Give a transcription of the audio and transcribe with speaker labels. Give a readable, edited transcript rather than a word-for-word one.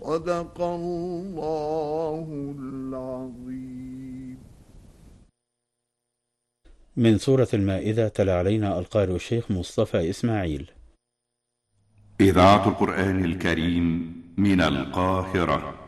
Speaker 1: صدق الله العظيم.
Speaker 2: من سورة المائدة تلا علينا القارئ الشيخ مصطفى إسماعيل.
Speaker 3: إذاعة القرآن الكريم من القاهرة.